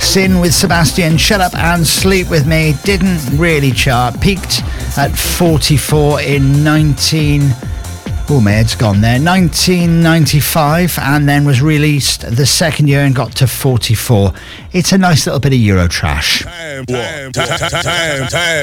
Sin with Sebastian, Shut Up and Sleep With Me. Didn't really chart. Peaked at 44 in 1995, and then was released the second year and got to 44. It's a nice little bit of Eurotrash. Time.